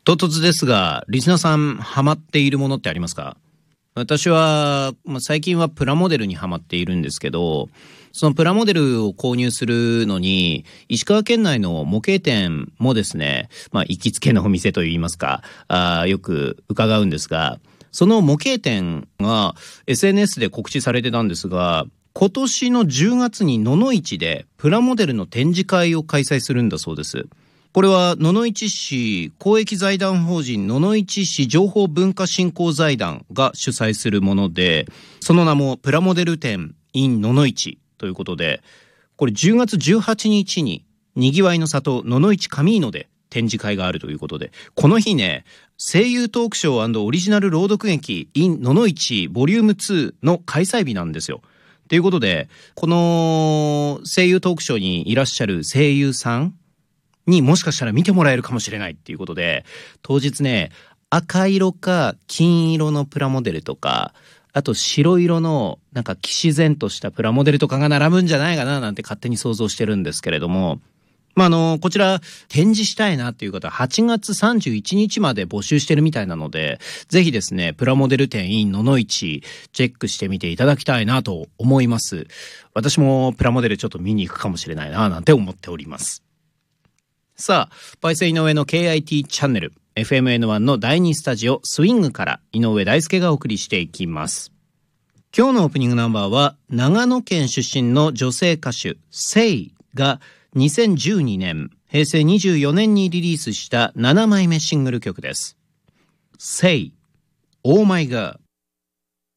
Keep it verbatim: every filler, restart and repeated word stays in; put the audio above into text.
唐突ですが、リスナーさんハマっているものってありますか？私は、まあ、最近はプラモデルにハマっているんですけど、そのプラモデルを購入するのに石川県内の模型店もですね、まあ、行きつけのお店といいますか、あよく伺うんですが、その模型店が エスエヌエス で告知されてたんですが、今年のじゅうがつに野々市でプラモデルの展示会を開催するんだそうです。これは野々市市公益財団法人野々市市情報文化振興財団が主催するもので、その名もプラモデル展 in 野々市ということで、これじゅうがつじゅうはちにちににぎわいの里野々市カミーノで展示会があるということで、この日ね、声優トークショー&オリジナル朗読劇 in 野々市ボリュームツーの開催日なんですよ。ということで、この声優トークショーにいらっしゃる声優さんにもしかしたら見てもらえるかもしれないっていうことで、当日ね、赤色か金色のプラモデルとか、あと白色のなんか騎士然としたプラモデルとかが並ぶんじゃないかななんて勝手に想像してるんですけれども、まあ、あのこちら展示したいなっていう方ははちがつさんじゅういちにちまで募集してるみたいなので、ぜひですねプラモデル展 in 野々市チェックしてみていただきたいなと思います。私もプラモデルちょっと見に行くかもしれないななんて思っております。さあ、パイセン井上の ケーアイティー チャンネル エフエムエヌワン のだいにスタジオスイングから井上大輔がお送りしていきます。今日のオープニングナンバーは長野県出身の女性歌手セイがにせんじゅうにねんへいせいにじゅうよねんにリリースしたななまいめシングル曲です。セイ Oh My God。